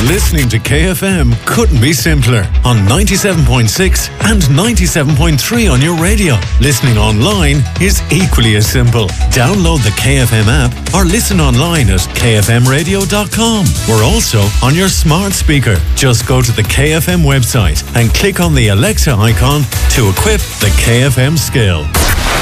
Listening to KFM couldn't be simpler on 97.6 and 97.3 on your radio. Listening online is equally as simple. Download the KFM app or listen online at kfmradio.com. We're also on your smart speaker. Just go to the KFM website and click on the Alexa icon to equip the KFM skill.